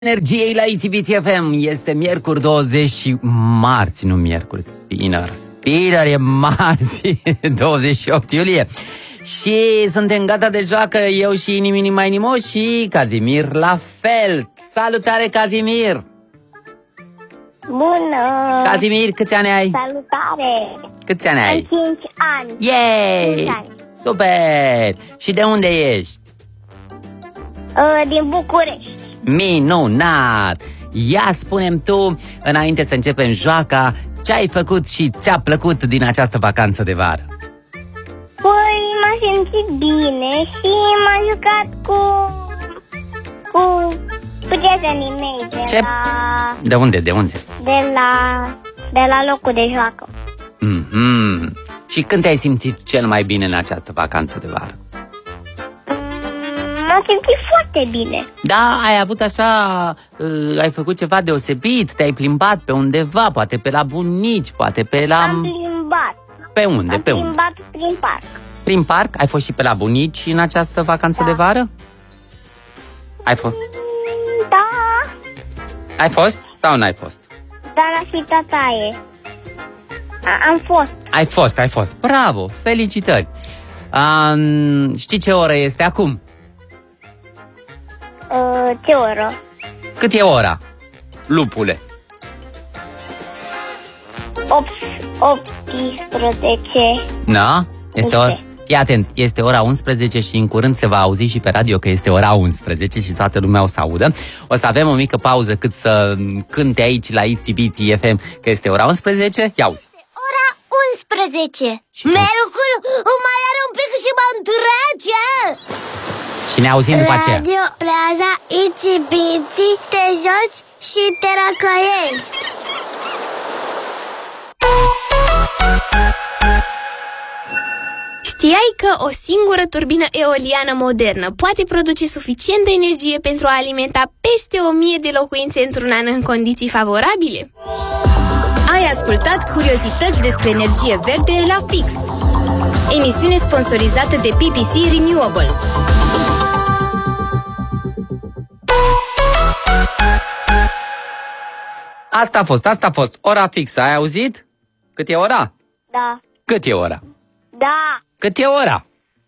Energiei la ITV FM. Este miercuri 20 și marți, nu miercuri, Spinner e marți, 28 iulie. Și suntem gata de joacă, eu și Inimini Mai Nimo și Cazimir la fel. Salutare, Cazimir! Bună! Cazimir, câți ani ai? Salutare! Câți ani ai? 5 ani. Yay! 5 ani. Super! Și de unde ești? Din București. Minunat! Ia spune-mi tu, înainte să începem joaca, ce ai făcut și ți-a plăcut din această vacanță de vară? Păi m-am simțit bine și m-am jucat cu prietenii mei Ce? De unde? de la locul de joacă. Și când te-ai simțit cel mai bine în această vacanță de vară? M-am simțit foarte bine. Da, ai avut așa, ai făcut ceva deosebit, te-ai plimbat pe undeva, poate pe la bunici, poate pe la... Am plimbat. Pe unde? Am plimbat prin parc. Prin parc? Ai fost și pe la bunici în această vacanță de vară? Ai fost? Da, Ai fost sau n-ai fost? dar la fi tataie. Am fost. Ai fost. Bravo, felicitări. Știi ce oră este acum? Ce oră? Cât e ora, lupule? 18. Da? Este Uite. ora... Fii atent, este ora 11 și în curând se va auzi și pe radio că este ora 11 și toată lumea o să audă. O să avem o mică pauză cât să cânte aici la ITV FM că este ora 11. Ia auzi. Ora 11. Mercul mai are un pic și mă întrece. Și ne auzim după aceea. Radio Plaza Itsy Bitsy, te joci și te răcăiești. Știai că o singură turbină eoliană modernă poate produce suficientă energie pentru a alimenta peste 1000 de locuințe într-un an în condiții favorabile? Ai ascultat curiozități despre energie verde la Fix, emisiune sponsorizată de PPC Renewables. Asta a fost. Ora fixă, ai auzit? Cât e ora? Da. Cât e ora? Da. Cât e ora?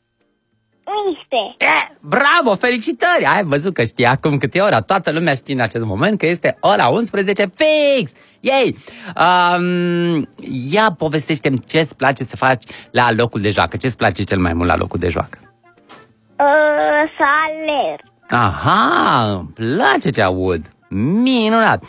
11. Bravo, felicitări! Ai văzut că știi acum cât e ora. Toată lumea știe în acest moment că este ora 11 fix! Yay! Ia povestește-mi ce-ți place să faci la locul de joacă. Ce-ți place cel mai mult la locul de joacă? Să alerg. Aha, îmi place ce aud. Minunat!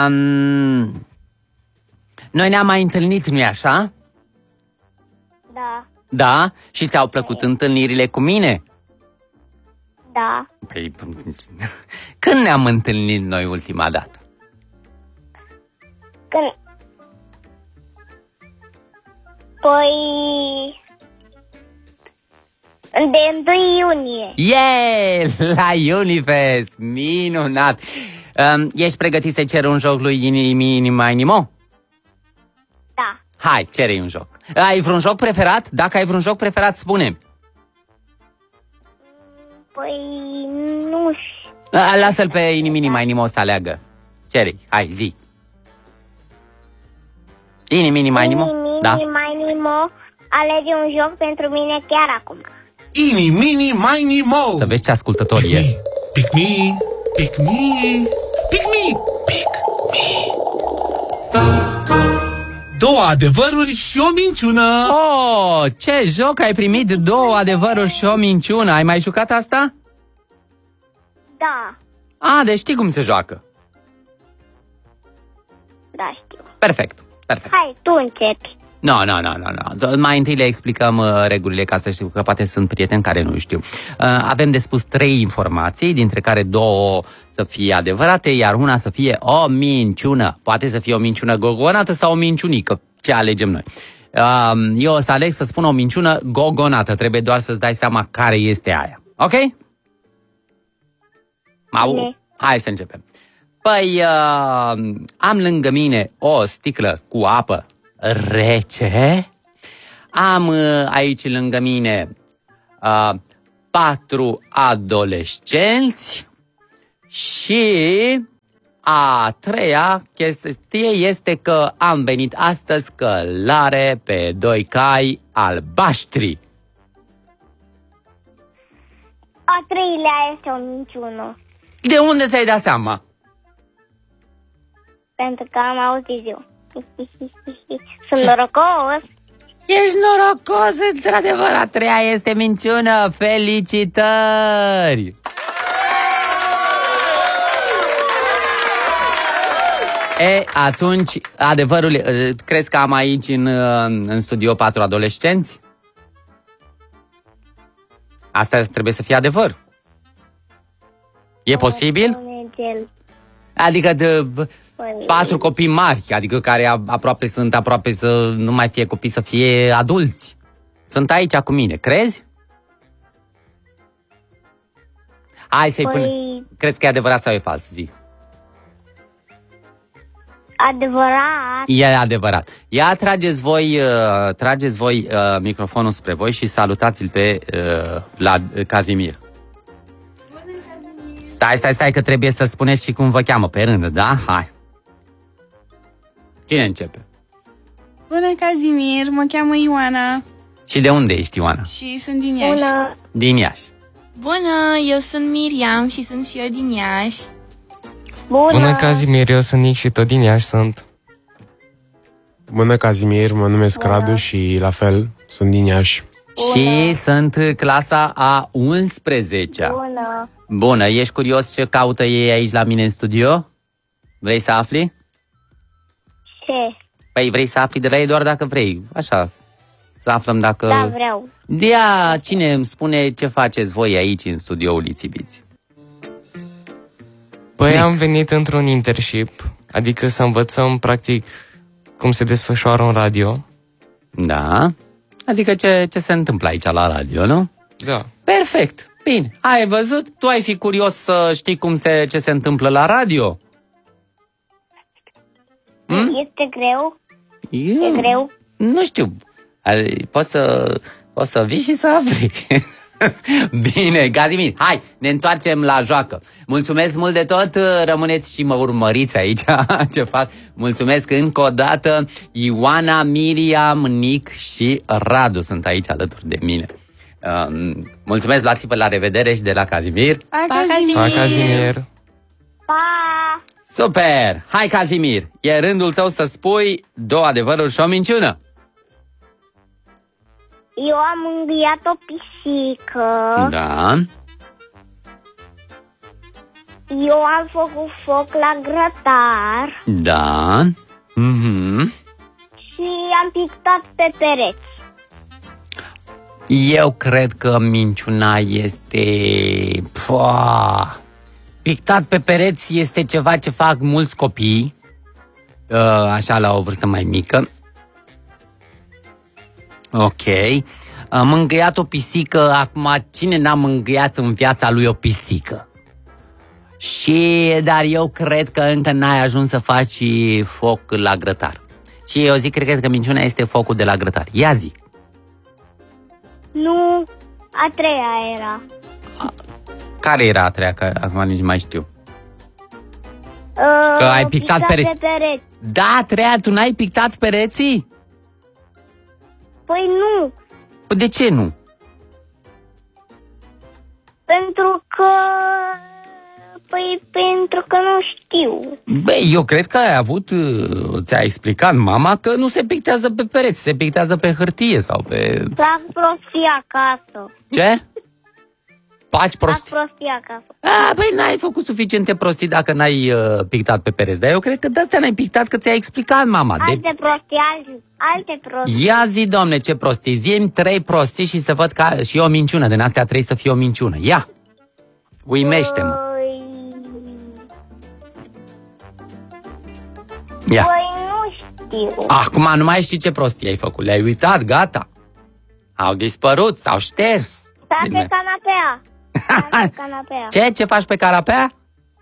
Noi ne-am mai întâlnit, nu-i așa? Da. Da? Și ți-au plăcut întâlnirile cu mine? Da. Păi, când ne-am întâlnit noi ultima dată? Când... Păi... De 1 iunie. Yeah! La Unifest! Minunat! Ești pregătit să-i ceri un joc lui Inimini Mai Nimo? Da. Hai, cere-i un joc. Ai vreun joc preferat? Dacă ai vreun joc preferat, spune. Păi... Nu știu. Lasă-l pe Inimini Mai Nimo să aleagă. Cere-i, hai, zi. Inimini Mai Nimo? Da. Mai Nimo alege un joc pentru mine chiar acum. Inimini Mai Nimo. Să vezi ce ascultători e. Pick me, pick me, pick me, pick me. Două adevăruri și o minciună. Oh, ce joc ai primit? 2 adevăruri și o minciună. Ai mai jucat asta? Da. Deci știi cum se joacă. Da, știu. Perfect. Hai, tu începi. Nu. Mai întâi le explicăm regulile ca să știu, că poate sunt prieteni care nu știu. Avem de spus 3 informații, dintre care 2 să fie adevărate, iar una să fie o minciună. Poate să fie o minciună gogonată sau o minciunică. Ce alegem noi? Eu o să aleg să spun o minciună gogonată. Trebuie doar să-ți dai seama care este aia. Ok? Hai să începem. Păi, am lângă mine o sticlă cu apă rece. Am aici lângă mine 4 adolescenți și a treia chestie este că am venit astăzi călare pe 2 cai albaștri. A treilea este o minciună. De unde ți-ai dat seama? Pentru că am auzit eu. Sunt norocos. Ești norocos, într-adevăr, a treia este minciună. Felicitări! Atunci, adevărul, crezi că am aici în studio 4 adolescenți? Asta trebuie să fie adevăr. E posibil? Adică 4 copii mari, adică care sunt aproape să nu mai fie copii, să fie adulți. Sunt aici cu mine, crezi? Hai să-i pune. Crezi că e adevărat sau e fals? Zi. Adevărat. E adevărat. Ia trageți voi microfonul spre voi și salutați-l pe la Cazimir. Stai că trebuie să spuneți și cum vă cheamă pe rând, da? Hai. Cine începe? Bună, Cazimir, mă cheamă Ioana. Și de unde ești, Ioana? Și sunt din Iași. Bună. Din Iași. Bună, eu sunt Miriam și sunt și eu din Iași. Bună, Cazimir, eu sunt Nic și tot din Iași sunt. Bună, Cazimir, mă numesc Radu și la fel, sunt din Iași. Și sunt clasa a 11-a. Bună, ești curios ce caută ei aici la mine în studio? Vrei să afli? Ce? Păi vrei să afli de la ei doar dacă vrei, așa, să aflăm dacă... Da, vreau. Dea, cine îmi spune ce faceți voi aici în studioul Ițibiți? Păi am venit într-un internship, adică să învățăm practic cum se desfășoară un radio. Da, adică ce se întâmplă aici la radio, nu? Da. Perfect, bine, ai văzut? Tu ai fi curios să știi ce se întâmplă la radio? Este greu? E greu? Nu știu, poți să vii și să afli. Bine, Cazimir, hai, ne întoarcem la joacă. Mulțumesc mult de tot, rămâneți și mă urmăriți aici ce fac. Mulțumesc încă o dată. Ioana, Miriam, Nic și Radu sunt aici alături de mine. Mulțumesc, luați-vă la revedere și de la Cazimir. Pa, Cazimir! Pa, Cazimir! Pa! Super! Hai, Cazimir, e rândul tău să spui 2 adevăruri și o minciună. Eu am mângâiat o pisică. Da. Eu am făcut foc la grătar. Da. Și am pictat pe pereți. Eu cred că minciuna este... Pictat pe pereți este ceva ce fac mulți copii, așa la o vârstă mai mică. Ok. Am mângâiat o pisică. Acum, cine n-a mângâiat în viața lui o pisică? Dar eu cred că încă n-ai ajuns să faci foc la grătar. Și eu cred că minciuna este focul de la grătar. Ia zi. Nu, a treia era. Care era a treia? Că acum nici mai știu. Că ai pictat pereți. Da, a treia, tu n-ai pictat pereții? Păi nu. De ce nu? Pentru că nu știu. Băi, eu cred că ai avut, ți-a explicat mama că nu se pictează pe pereți, se pictează pe hârtie sau pe... Fac prostii acasă. Ce? Faci prostii? Fac prostii acasă. Băi, n-ai făcut suficiente prostii dacă n-ai pictat pe pereți. Dar eu cred că de-astea n-ai pictat, că ți-a explicat mama. Alte prostii. Ia zi, Doamne, ce prostii. Zi-mi 3 prostii și să văd că și o minciună. Din astea 3 să fie o minciună. Ia! Uimește-mă. Ia. Păi nu știu. Acum nu mai știi ce prostii ai făcut. Le-ai uitat, gata. Au dispărut, s-au șters. Sta pe canapea. Ce faci pe canapea?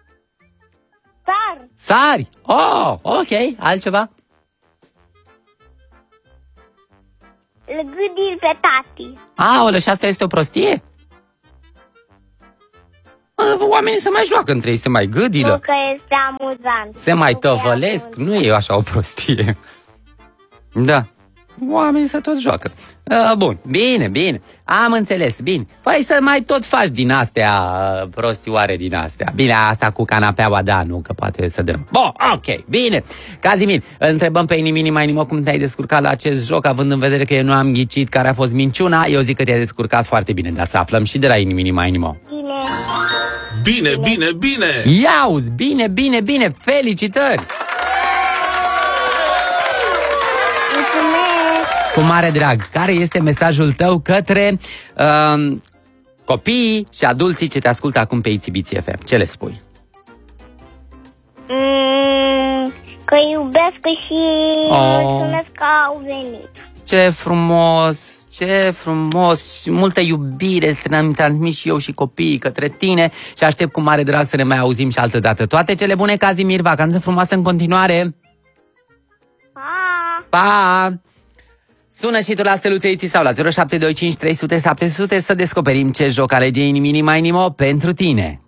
Sari. Oh, ok. Altceva? Îl gândiri pe tati. Aoleu, și asta este o prostie? oamenii se mai joacă între ei, se mai gâdilă. Nu că este amuzant. Se mai Nu că e tăvălesc, nu e așa o prostie. Da. Oamenii se tot joacă. Bun, bine. Am înțeles, bine. Păi să mai tot faci din astea, prostioare din astea. Bine, asta cu canapeaua, da, nu, că poate să dăm. Bun, ok, bine. Cazimir, întrebăm pe Inimini mai nimic cum te-ai descurcat la acest joc, având în vedere că eu nu am ghicit care a fost minciuna. Eu zic că te-ai descurcat foarte bine, dar să aflăm și de la Inimini mai nimic. Bine. Iauzi, bine, felicitări! Cu mare drag. Care este mesajul tău către copiii și adulții ce te ascultă acum pe Itzibiții FM? Ce le spui? Că iubesc și mulțumesc că au venit. Ce frumos și multă iubire îți transmit și eu și copiii către tine și aștept cu mare drag să ne mai auzim și altă dată. Toate cele bune, Cazimir, vacanță frumoasă în continuare. Pa! Sună și tu la Steluțeiții sau la 0725 300 700 să descoperim ce joc alege Inimini mai nimo pentru tine.